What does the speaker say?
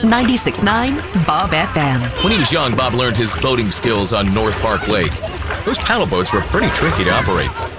96.9 Bob FM. When he was young, Bob learned his boating skills on North Park Lake. Those paddle boats were pretty tricky to operate.